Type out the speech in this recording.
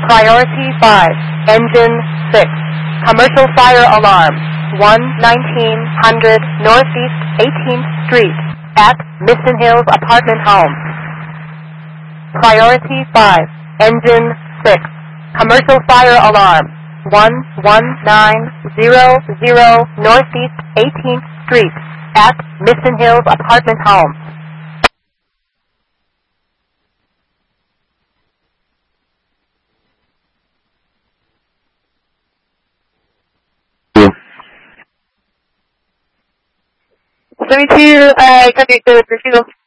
Priority 5, Engine 6. Commercial fire alarm, 1900 Northeast 18th Street at Mission Hills Apartment Home. Priority 5, Engine 6. Commercial fire alarm, 11900 Northeast 18th Street at Mission Hills Apartment Home. Submit to contact the receivable.